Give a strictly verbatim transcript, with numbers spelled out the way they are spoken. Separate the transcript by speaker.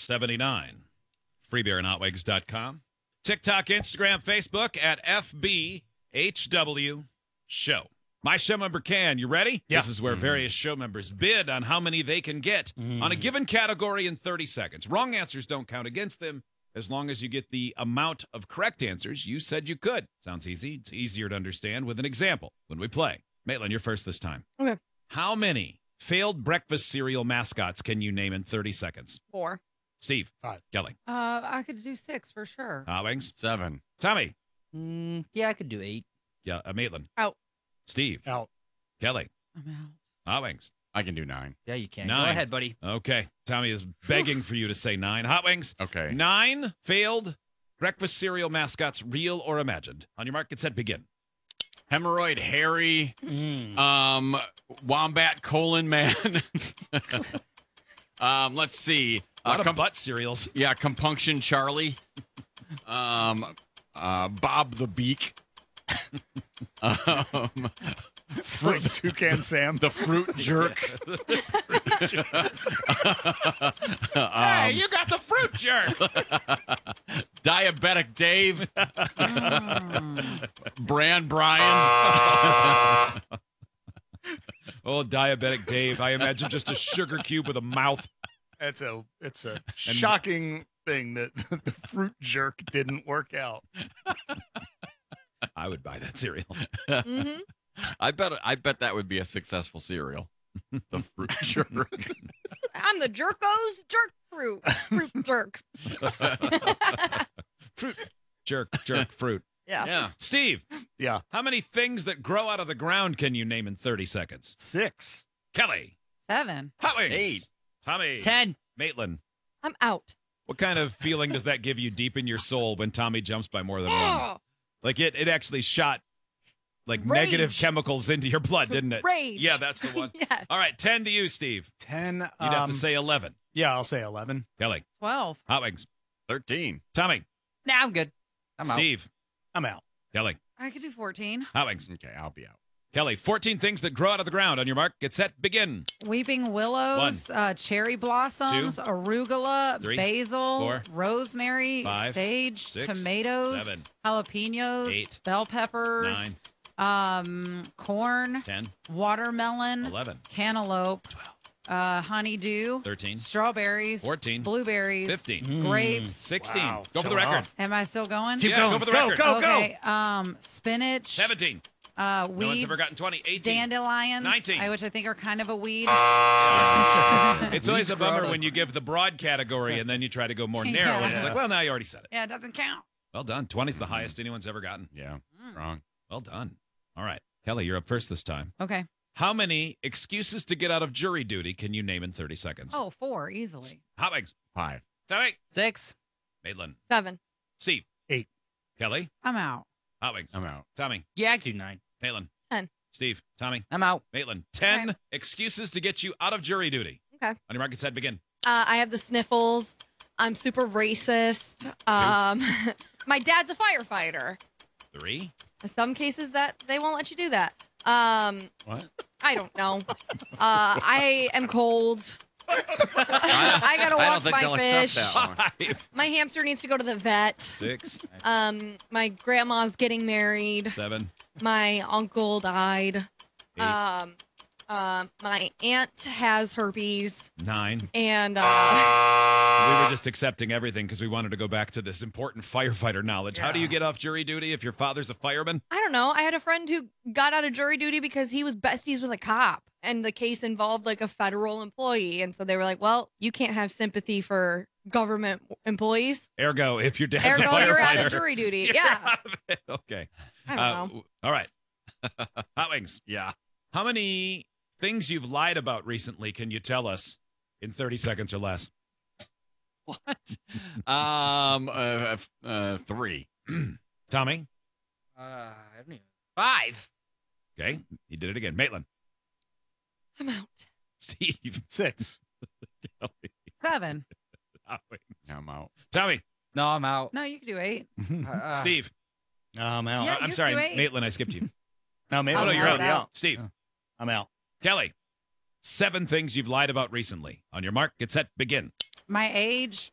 Speaker 1: seventy-nine. free beer and hot wings dot com. TikTok, Instagram, Facebook at F B H W Show. My show member can. You ready?
Speaker 2: Yeah.
Speaker 1: This is where
Speaker 2: Mm-hmm.
Speaker 1: various show members bid on how many they can get
Speaker 2: Mm.
Speaker 1: on a given category in thirty seconds. Wrong answers don't count against them as long as you get the amount of correct answers you said you could. Sounds easy. It's easier to understand with an example when we play. Maitland, you're first this time.
Speaker 3: Okay.
Speaker 1: How many failed breakfast cereal mascots can you name in thirty seconds?
Speaker 3: Four.
Speaker 1: Steve.
Speaker 2: Five.
Speaker 1: Kelly.
Speaker 4: Uh, I could do six for sure.
Speaker 1: Hot wings.
Speaker 5: Seven.
Speaker 1: Tommy.
Speaker 6: Mm, yeah, I could do eight.
Speaker 1: Yeah, uh, Maitland.
Speaker 3: Out.
Speaker 1: Steve.
Speaker 2: Out.
Speaker 1: Kelly.
Speaker 4: I'm out.
Speaker 1: Hot wings.
Speaker 5: I can do nine.
Speaker 6: Yeah, you can.
Speaker 1: Nine.
Speaker 6: Go ahead, buddy.
Speaker 1: Okay. Tommy is begging for you to say nine. Hot wings.
Speaker 5: Okay.
Speaker 1: Nine failed breakfast cereal mascots, real or imagined. On your mark, get set, begin.
Speaker 5: Hemorrhoid Harry.
Speaker 6: Mm.
Speaker 5: Um, Wombat Colon Man. um, let's see.
Speaker 1: A lot
Speaker 5: Uh,
Speaker 1: of
Speaker 5: com-
Speaker 1: butt cereals.
Speaker 5: yeah, Compunction Charlie. Um, uh, Bob the Beak. um,
Speaker 2: Fruit Toucan Sam.
Speaker 5: the Fruit Jerk.
Speaker 1: Hey, you got the fruit jerk.
Speaker 5: Diabetic Dave. Brand Brian.
Speaker 1: Oh, diabetic Dave. I imagine just a sugar cube with a mouth.
Speaker 2: It's a it's a shocking thing that the fruit jerk didn't work out.
Speaker 1: I would buy that cereal.
Speaker 3: Mm-hmm.
Speaker 5: I bet. I bet that would be a successful cereal. The Fruit Jerk.
Speaker 3: I'm the Jerko's jerk fruit. Fruit jerk.
Speaker 1: Fruit jerk, jerk, fruit.
Speaker 3: Yeah.
Speaker 5: Yeah.
Speaker 1: Steve,
Speaker 2: Yeah.
Speaker 1: how many things that grow out of the ground can you name in thirty seconds?
Speaker 2: Six.
Speaker 1: Kelly.
Speaker 4: Seven.
Speaker 1: Hot wings.
Speaker 5: Eight.
Speaker 1: Tommy.
Speaker 6: Ten.
Speaker 1: Maitland.
Speaker 3: I'm out.
Speaker 1: What kind of feeling does that give you deep in your soul when Tommy jumps by more than one?
Speaker 3: Oh,
Speaker 1: Like it, it actually shot like
Speaker 3: Rage.
Speaker 1: negative chemicals into your blood, didn't it?
Speaker 3: Rage.
Speaker 1: Yeah, that's the one.
Speaker 3: Yes.
Speaker 1: All right, ten to you, Steve.
Speaker 2: Ten.
Speaker 1: You'd have
Speaker 2: um,
Speaker 1: to say eleven.
Speaker 2: Yeah, I'll say eleven.
Speaker 1: Kelly.
Speaker 4: Twelve.
Speaker 1: Hot wings.
Speaker 5: Thirteen.
Speaker 1: Tommy.
Speaker 6: Nah, I'm good. I'm out.
Speaker 1: Steve.
Speaker 2: I'm out.
Speaker 1: Kelly.
Speaker 4: I could do fourteen.
Speaker 1: Hot wings.
Speaker 5: Okay, I'll be out.
Speaker 1: Kelly. fourteen things that grow out of the ground. On your mark, get set, begin.
Speaker 4: Weeping willows, uh, cherry blossoms,
Speaker 1: Two.
Speaker 4: arugula,
Speaker 1: Three.
Speaker 4: basil,
Speaker 1: Four.
Speaker 4: rosemary,
Speaker 1: Five.
Speaker 4: sage,
Speaker 1: Six.
Speaker 4: tomatoes,
Speaker 1: Seven.
Speaker 4: jalapenos,
Speaker 1: Eight.
Speaker 4: bell peppers,
Speaker 1: Nine.
Speaker 4: um, corn,
Speaker 1: Ten.
Speaker 4: watermelon,
Speaker 1: Eleven.
Speaker 4: cantaloupe,
Speaker 1: Twelve.
Speaker 4: uh, honeydew,
Speaker 1: Thirteen.
Speaker 4: strawberries,
Speaker 1: Fourteen.
Speaker 4: blueberries,
Speaker 1: Fifteen.
Speaker 4: grapes.
Speaker 1: Sixteen.
Speaker 2: Wow.
Speaker 1: Go for the
Speaker 2: Showing
Speaker 1: record.
Speaker 2: off.
Speaker 4: Am I still going?
Speaker 2: Keep
Speaker 1: Yeah,
Speaker 2: going.
Speaker 1: go for the
Speaker 2: go,
Speaker 1: record.
Speaker 2: Go, go,
Speaker 4: okay. Um, spinach,
Speaker 1: Seventeen.
Speaker 4: uh,
Speaker 1: No
Speaker 4: weeds,
Speaker 1: one's ever gotten twenty. Eighteen.
Speaker 4: dandelions,
Speaker 1: Nineteen.
Speaker 4: I- which I think are kind of a weed.
Speaker 1: It's always a
Speaker 6: Weeds grow out
Speaker 1: bummer
Speaker 6: of-
Speaker 1: when you give the broad category and then you try to go more narrow. And it's
Speaker 2: Yeah.
Speaker 1: like, well, now you already said it.
Speaker 4: Yeah, it doesn't count.
Speaker 1: Well done. twenty is the highest anyone's ever gotten.
Speaker 5: Yeah.
Speaker 4: Mm.
Speaker 5: Strong.
Speaker 1: Well done. All right. Kelly, you're up first this time.
Speaker 4: Okay.
Speaker 1: How many excuses to get out of jury duty can you name in thirty seconds?
Speaker 4: Oh, four easily.
Speaker 1: Hot wings.
Speaker 5: Five.
Speaker 1: Tommy.
Speaker 6: Six.
Speaker 1: Maitland.
Speaker 3: Seven.
Speaker 1: Steve.
Speaker 2: Eight.
Speaker 1: Kelly.
Speaker 4: I'm out.
Speaker 1: Hot wings.
Speaker 5: I'm out.
Speaker 1: Tommy.
Speaker 6: Yeah, I could do nine.
Speaker 1: Maitland.
Speaker 3: Ten.
Speaker 1: Steve. Tommy.
Speaker 6: I'm out.
Speaker 1: Maitland. Ten
Speaker 3: Okay.
Speaker 1: excuses to get you out of jury duty.
Speaker 3: Okay.
Speaker 1: On your mark, get set, begin.
Speaker 3: Uh, I have the sniffles. I'm super racist. Um, my dad's a firefighter.
Speaker 1: Three.
Speaker 3: In some cases, that they won't let you do that. Um,
Speaker 5: What?
Speaker 3: I don't know. Uh, I am cold. I gotta
Speaker 5: I don't
Speaker 3: walk
Speaker 5: think
Speaker 3: my
Speaker 5: they'll
Speaker 3: fish.
Speaker 5: accept that one.
Speaker 1: Five.
Speaker 3: My hamster needs to go to the vet.
Speaker 1: Six.
Speaker 3: Um, my grandma's getting married.
Speaker 1: Seven.
Speaker 3: My uncle died.
Speaker 1: Eight.
Speaker 3: Um, uh, my aunt has herpes,
Speaker 1: Nine.
Speaker 3: and uh,
Speaker 1: We were just accepting everything because we wanted to go back to this important firefighter knowledge. How do you
Speaker 6: Yeah.
Speaker 1: get off jury duty if your father's a fireman?
Speaker 3: I don't know. I had a friend who got out of jury duty because he was besties with a cop, and the case involved like a federal employee, and so they were like, "Well, you can't have sympathy for government employees.
Speaker 1: Ergo, if your dad's a
Speaker 3: Ergo,
Speaker 1: firefighter,
Speaker 3: you're out of jury duty."
Speaker 1: you're
Speaker 3: Yeah,
Speaker 1: out of it. Okay.
Speaker 3: I don't
Speaker 1: Uh,
Speaker 3: know.
Speaker 1: All right. Hot wings.
Speaker 5: Yeah.
Speaker 1: How many things you've lied about recently can you tell us in thirty seconds or less?
Speaker 5: What? um. Uh, uh. Three.
Speaker 1: Tommy?
Speaker 6: Uh, I haven't even. Five.
Speaker 1: Okay. He did it again. Maitland?
Speaker 3: I'm out.
Speaker 1: Steve?
Speaker 2: Six.
Speaker 4: Seven.
Speaker 1: Hot wings.
Speaker 5: I'm out.
Speaker 1: Tommy?
Speaker 6: No, I'm out.
Speaker 4: No, you could do eight.
Speaker 6: Uh,
Speaker 1: Steve?
Speaker 2: I'm out.
Speaker 4: Yeah,
Speaker 1: I'm
Speaker 4: you
Speaker 1: sorry,
Speaker 4: do eight.
Speaker 1: Maitland, I skipped you.
Speaker 2: No, maybe.
Speaker 1: Oh, no,
Speaker 3: I'm
Speaker 1: you're out.
Speaker 3: out.
Speaker 1: Steve?
Speaker 2: I'm out.
Speaker 1: Kelly? Seven things you've lied about recently. On your mark, get set, begin.
Speaker 4: My age,